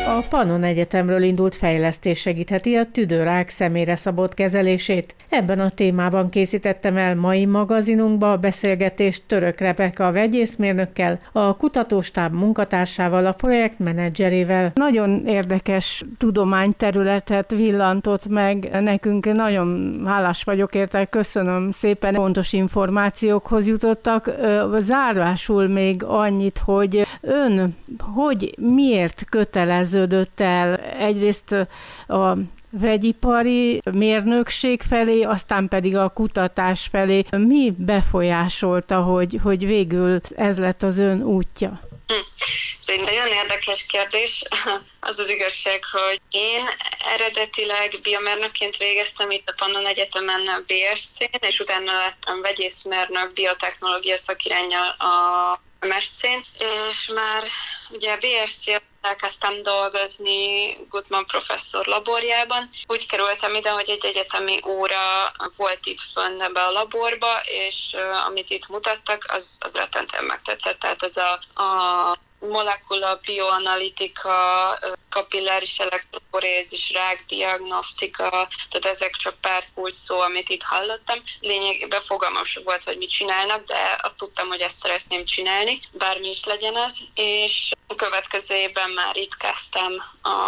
A Pannon Egyetemről indult fejlesztés segítheti a tüdőrák személyre szabott kezelését. Ebben a témában készítettem el mai magazinunkba a beszélgetést Török Rebeka vegyészmérnökkel, a kutatóstáb munkatársával, a projektmenedzserével. Nagyon érdekes tudományterületet villantott meg nekünk, nagyon hálás vagyok érte, köszönöm szépen, pontos információkhoz jutottak. Zárásul még annyit, hogy ön miért köteleződött el egyrészt a vegyipari mérnökség felé, aztán pedig a kutatás felé. Mi befolyásolta, hogy végül ez lett az ön útja? Ez egy nagyon érdekes kérdés. Az az igazság, hogy én eredetileg biomérnökként végeztem itt a Pannon Egyetemen BSc-n, és utána lettem vegyészmérnök biotechnológia szakirennyel a MSc-n, és már ugye BSc elkezdtem dolgozni Gutmann professzor laborjában. Úgy kerültem ide, hogy egy egyetemi óra volt itt fönn ebbe a laborba, és amit itt mutattak, az rettentően megtetszett. Tehát ez a molekula, bioanalitika, kapilláris elektroporézis, rákdiagnosztika, tehát ezek csak pár kulcs szó, amit itt hallottam. Lényegében fogalmam sem volt, hogy mit csinálnak, de azt tudtam, hogy ezt szeretném csinálni, bármi is legyen az, és a következő évben már itt kezdtem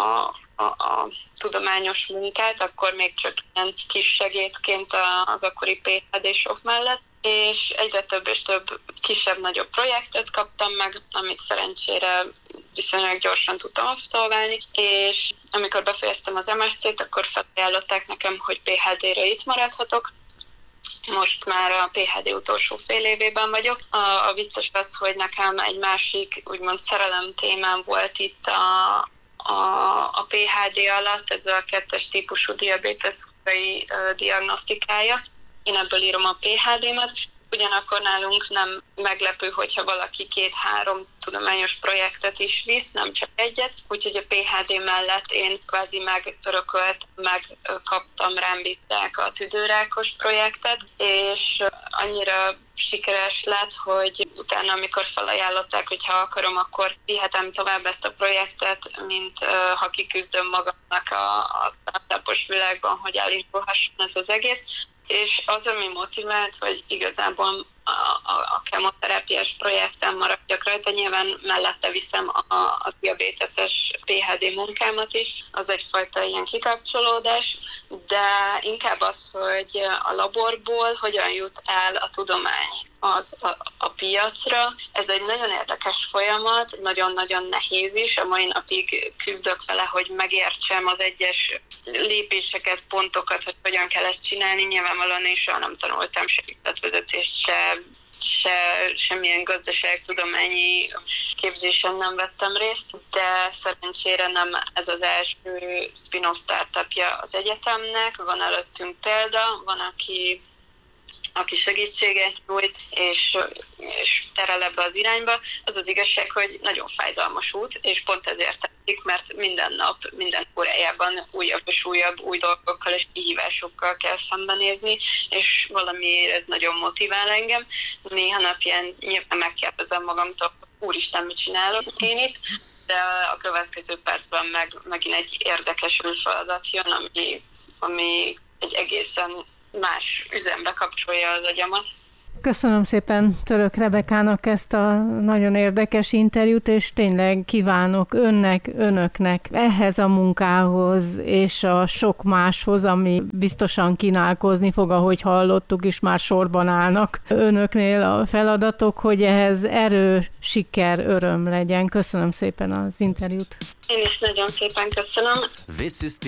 a tudományos munkát, akkor még csak ilyen kis segédként az akkori PhD-sok mellett, és egyre több és több kisebb-nagyobb projektet kaptam meg, amit szerencsére viszonylag gyorsan tudtam abszolválni, és amikor befejeztem az MSc-t, akkor felajánlották nekem, hogy PhD-re itt maradhatok. Most már a PhD utolsó fél évében vagyok. A vicces az, hogy nekem egy másik, úgymond szerelem témám volt itt a PhD alatt, ez a 2-es típusú diabétesz diagnosztikája. Én ebből írom a PhD-met, ugyanakkor nálunk nem meglepő, hogyha valaki 2-3 tudományos projektet is visz, nem csak egyet, úgyhogy a PhD mellett én kvázi megkaptam, rám bízták a tüdőrákos projektet, és annyira sikeres lett, hogy utána, amikor felajánlották, hogy ha akarom, akkor vihetem tovább ezt a projektet, mint ha kiküzdöm magamnak a startupos világban, hogy elindulhasson ez az egész. És az, ami motivált, hogy igazából a kemoterápiás projekten maradjak rajta, nyilván mellette viszem a diabéteses PhD munkámat is, az egyfajta ilyen kikapcsolódás, de inkább az, hogy a laborból hogyan jut el a tudomány a piacra. Ez egy nagyon érdekes folyamat, nagyon-nagyon nehéz is. A mai napig küzdök vele, hogy megértsem az egyes lépéseket, pontokat, hogy hogyan kell ezt csinálni. Nyilvánvalóan én soha nem tanultam se üzletvezetést, semmilyen gazdaságtudományi képzésen nem vettem részt, de szerencsére nem ez az első spin-off startupja az egyetemnek. Van előttünk példa, van, aki segítséget nyújt, és terel ebbe az irányba. Az az igazság, hogy nagyon fájdalmas út, és pont ezért tetszik, mert minden nap, minden órájában újabb és újabb új dolgokkal és kihívásokkal kell szembenézni, és valamiért ez nagyon motivál engem. Néha napján nyilván megkérdezem magamtól, úristen, mit csinálok én itt, de a következő percben megint egy érdekes feladat jön, ami egy egészen más üzembe kapcsolja az agyamat. Köszönöm szépen Török Rebekának ezt a nagyon érdekes interjút, és tényleg kívánok önöknek ehhez a munkához, és a sok máshoz, ami biztosan kínálkozni fog, ahogy hallottuk is, már sorban állnak önöknél a feladatok, hogy ehhez erő, siker, öröm legyen. Köszönöm szépen az interjút. Én is nagyon szépen köszönöm.